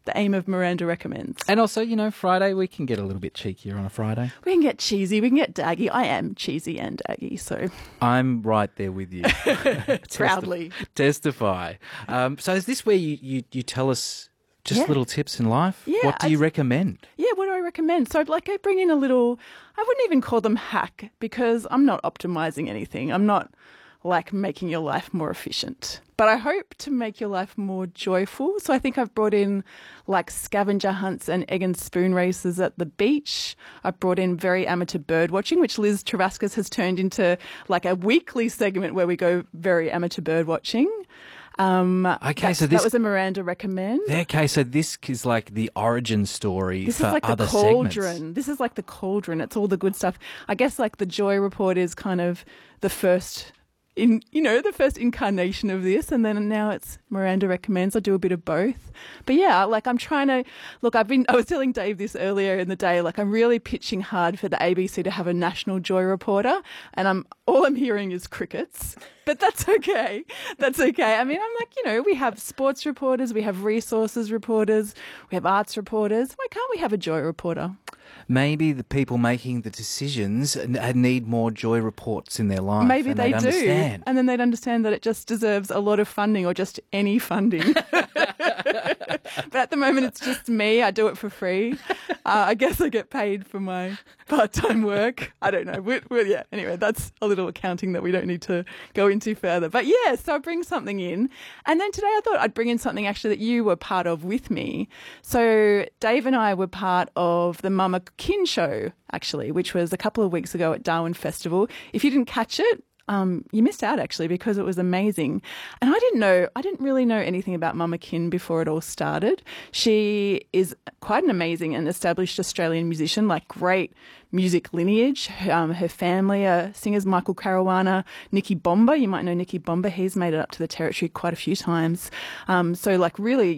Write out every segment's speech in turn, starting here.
the aim of Miranda Recommends. And also, you know, Friday, we can get a little bit cheekier on a Friday. We can get cheesy, we can get daggy. I am cheesy and daggy, so... I'm right there with you. Proudly. Testify. So is this where you tell us just little tips in life? Yeah, What do you recommend? Yeah, what do I recommend? So like I bring in a little, I wouldn't even call them hack because I'm not optimizing anything. I'm not like making your life more efficient. But I hope to make your life more joyful. So I think I've brought in like scavenger hunts and egg and spoon races at the beach. I've brought in very amateur bird watching, which Liz Travascus has turned into like a weekly segment where we go very amateur bird watching. Okay, so that was a Miranda Recommend. Okay, so this is like the origin story This for is like other the cauldron. segments. This is like the cauldron. It's all the good stuff. I guess like the Joy Report is kind of the first the first incarnation of this, and then now it's Miranda Recommends. I do a bit of both. But yeah, like I'm trying to look, I was telling Dave this earlier in the day, like I'm really pitching hard for the ABC to have a national Joy Reporter, and all I'm hearing is crickets. But that's okay. That's okay. I mean, I'm like, we have sports reporters, we have resources reporters, we have arts reporters. Why can't we have a Joy Reporter? Maybe the people making the decisions need more Joy Reports in their life. Maybe they do. Understand. And then they'd understand that it just deserves a lot of funding or just any funding. But at the moment, it's just me. I do it for free. I guess I get paid for my part-time work. I don't know. Yeah, anyway, that's a little accounting that we don't need to go into further. But yeah, so I bring something in. And then today I thought I'd bring in something actually that you were part of with me. So Dave and I were part of the Mama Kin show, actually, which was a couple of weeks ago at Darwin Festival. If you didn't catch it, you missed out actually because it was amazing. And I didn't really know anything about Mama Kin before it all started. She is quite an amazing and established Australian musician, like great music lineage. Her family are singers Michael Caruana, Nicky Bomber. You might know Nicky Bomber. He's made it up to the Territory quite a few times. So like really,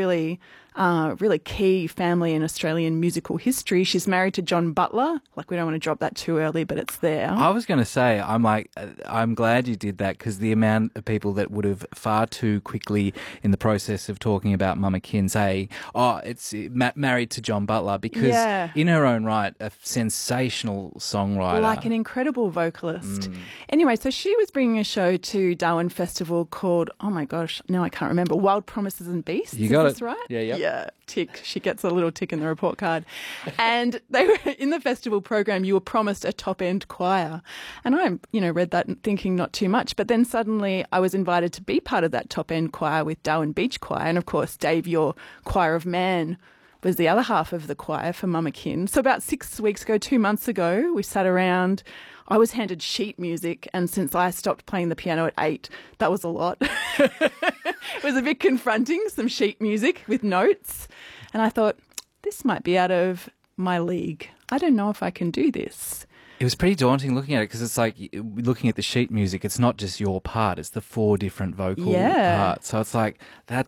really key family in Australian musical history. She's married to John Butler. Like, we don't want to drop that too early, but it's there. I was going to say, I'm glad you did that because the amount of people that would have far too quickly in the process of talking about Mama Kin say, it's married to John Butler, because in her own right, a sensational songwriter. Like an incredible vocalist. Anyway, so she was bringing a show to Darwin Festival called, oh my gosh, now I can't remember, Wild Promises and Beasts. You got Is this right? Yeah, tick. She gets a little tick in the report card. And they were in the festival program, you were promised a top-end choir. And I, read that and thinking not too much. But then suddenly I was invited to be part of that top-end choir with Darwin Beach Choir. And of course, Dave, your Choir of Man, was the other half of the choir for Mama Kin. So about 2 months ago, we sat around. I was handed sheet music, and since I stopped playing the piano at 8, that was a lot. It was a bit confronting, some sheet music with notes. And I thought, this might be out of my league. I don't know if I can do this. It was pretty daunting looking at it because it's like looking at the sheet music. It's not just your part; it's the 4 different vocal parts. So it's like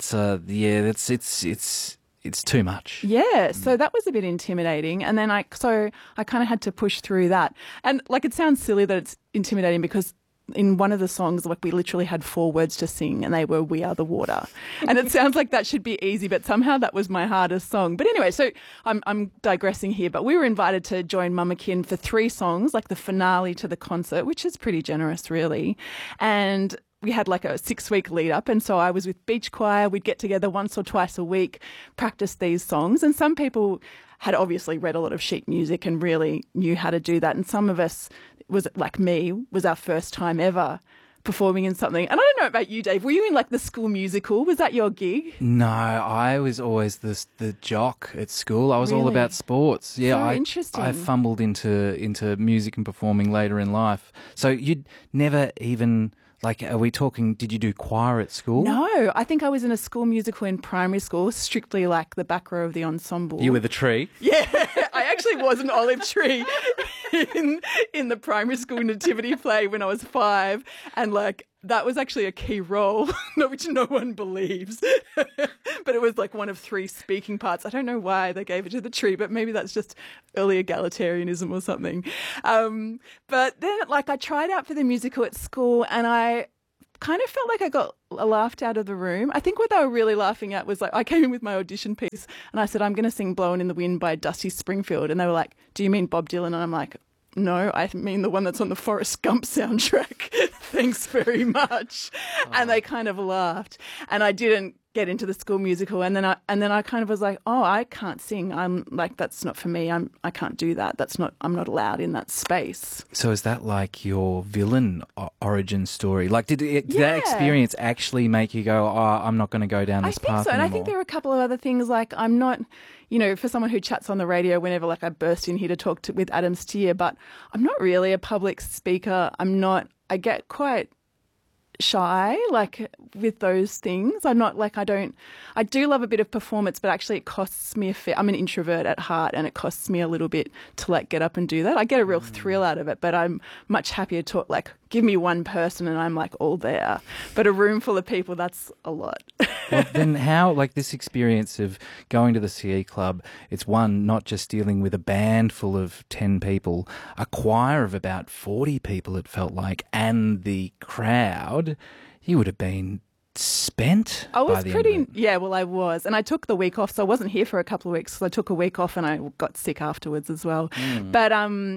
it's too much. Yeah, so that was a bit intimidating. And then I kind of had to push through that. And like, it sounds silly that it's intimidating because in one of the songs, like, we literally had 4 words to sing and they were "We Are the Water." And it sounds like that should be easy, but somehow that was my hardest song. But anyway, so I'm digressing here, but we were invited to join Mama Kin for 3 songs, like the finale to the concert, which is pretty generous, really. And we had like a 6-week lead up. And so I was with Beach Choir. We'd get together once or twice a week, practice these songs. And some people had obviously read a lot of sheet music and really knew how to do that. And some of us, was like me, was our first time ever performing in something. And I don't know about you, Dave. Were you in like the school musical? Was that your gig? No, I was always the jock at school. I was all about sports. Yeah, interesting. I fumbled into music and performing later in life. So you'd never even... Like, are we talking, did you do choir at school? No, I think I was in a school musical in primary school, strictly like the back row of the ensemble. You were the tree? Yeah, I actually was an olive tree in the primary school nativity play when I was 5. And like, that was actually a key role, which no one believes. But it was like one of 3 speaking parts. I don't know why they gave it to the tree, but maybe that's just early egalitarianism or something. But then, like, I tried out for the musical at school and I kind of felt like I got laughed out of the room. I think what they were really laughing at was like, I came in with my audition piece and I said, I'm going to sing Blowin' in the Wind by Dusty Springfield. And they were like, do you mean Bob Dylan? And I'm like, no, I mean the one that's on the Forrest Gump soundtrack. Thanks very much. Oh. And they kind of laughed. And I didn't get into the school musical, and then I kind of was like, oh, I can't sing. I'm like, that's not for me. I can't do that. I'm not allowed in that space. So is that like your villain origin story? Like, did that experience actually make you go, oh, I'm not going to go down this path I think so, anymore? and I think there are a couple of other things. Like, I'm not, for someone who chats on the radio whenever like I burst in here to talk with Adam Steer, but I'm not really a public speaker. I get quite shy, like, with those things. I'm not like, I do love a bit of performance, but actually it costs me I'm an introvert at heart, and it costs me a little bit to like get up and do that. I get a real thrill out of it, but I'm much happier to like, give me one person and I'm like all there. But a room full of people, that's a lot. Well, then how, like, this experience of going to the CE Club, it's one, not just dealing with a band full of 10 people, a choir of about 40 people it felt like, and the crowd, you would have been spent. I was I was. And I took the week off, so I wasn't here for a couple of weeks. So I took a week off and I got sick afterwards as well. But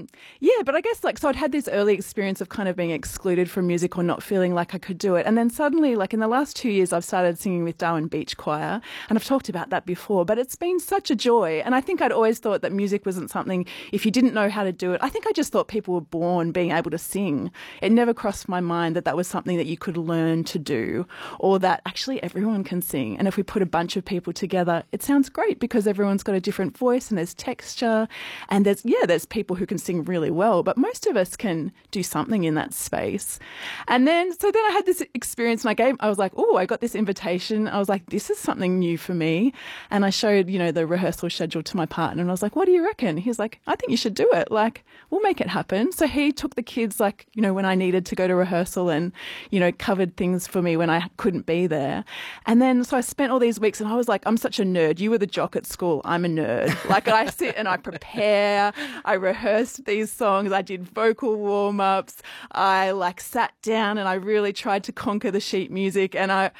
but I guess so I'd had this early experience of kind of being excluded from music or not feeling like I could do it. And then suddenly, like in the last 2 years, I've started singing with Darwin Beach Choir, and I've talked about that before, but it's been such a joy. And I think I'd always thought that music wasn't something, if you didn't know how to do it, I think I just thought people were born being able to sing. It never crossed my mind that was something that you could learn to do, or that actually everyone can sing. And if we put a bunch of people together, it sounds great because everyone's got a different voice and there's texture, and there's people who can sing really well, but most of us can do something in that space. And then I had this experience, and I was like, oh, I got this invitation. I was like, this is something new for me. And I showed, the rehearsal schedule to my partner, and I was like, what do you reckon? He's like, I think you should do it. Like, we'll make it happen. So he took the kids, like, when I needed to go to rehearsal, and, covered things for me when I couldn't be there. And then, so I spent all these weeks, and I was like, I'm such a nerd. You were the jock at school. I'm a nerd. Like, I sit and I prepare. I rehearsed these songs. I did vocal warm-ups. I sat down and I really tried to conquer the sheet music. And I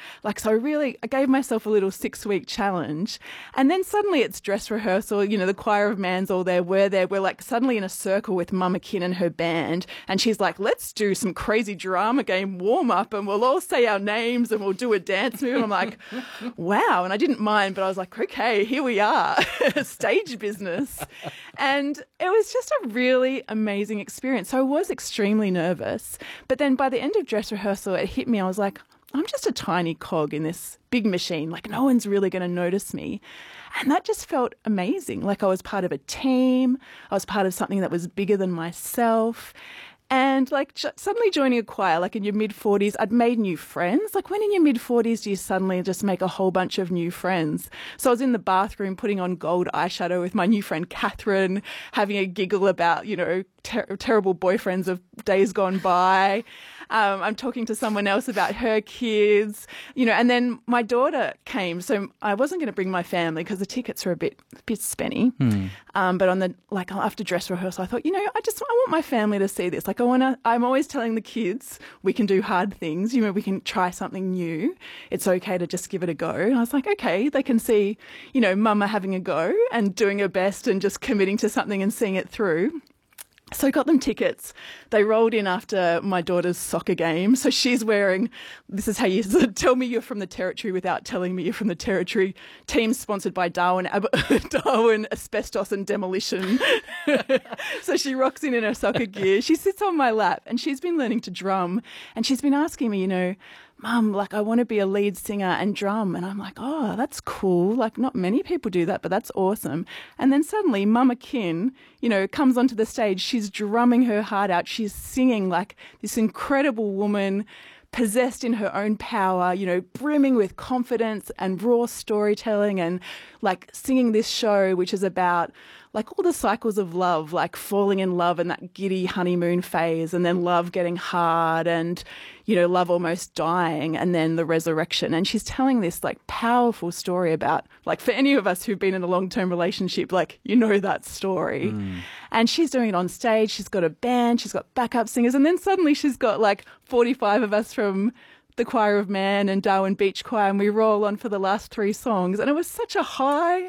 gave myself a little 6-week challenge. And then suddenly it's dress rehearsal. The choir of man's all there. We're like suddenly in a circle with Mama Kin and her band. And she's like, let's do some crazy drama game warm-up, and we'll all say our names and we'll do a dance move. I'm like, wow. And I didn't mind, but I was like, okay, here we are, stage business. And it was just a really amazing experience. So I was extremely nervous. But then by the end of dress rehearsal, it hit me. I was like, I'm just a tiny cog in this big machine. Like, no one's really going to notice me. And that just felt amazing. Like, I was part of a team. I was part of something that was bigger than myself. And like suddenly joining a choir, like in your mid-40s, I'd made new friends. Like, when in your mid-40s do you suddenly just make a whole bunch of new friends? So I was in the bathroom putting on gold eyeshadow with my new friend Catherine, having a giggle about, terrible boyfriends of days gone by. I'm talking to someone else about her kids, and then my daughter came. So I wasn't going to bring my family because the tickets are a bit spenny. But after dress rehearsal, I thought, I want my family to see this. Like, I'm always telling the kids we can do hard things. We can try something new. It's okay to just give it a go. And I was like, okay, they can see, Mama having a go and doing her best and just committing to something and seeing it through. So I got them tickets. They rolled in after my daughter's soccer game. So she's wearing, this is how you tell me you're from the Territory without telling me you're from the Territory. Team sponsored by Darwin Asbestos and Demolition. So she rocks in her soccer gear. She sits on my lap, and she's been learning to drum. And she's been asking me, Mum, like, I want to be a lead singer and drum. And I'm like, oh, that's cool. Like, not many people do that, but that's awesome. And then suddenly Mama Kin, comes onto the stage. She's drumming her heart out. She's singing like this incredible woman, possessed in her own power, brimming with confidence and raw storytelling, and like singing this show, which is about like all the cycles of love, like falling in love and that giddy honeymoon phase, and then love getting hard, and, love almost dying, and then the resurrection. And she's telling this like powerful story about, like, for any of us who've been in a long-term relationship, like, that story. And she's doing it on stage. She's got a band, she's got backup singers, and then suddenly she's got like 45 of us from the Choir of Man and Darwin Beach Choir, and we roll on for the last 3 songs. And it was such a high.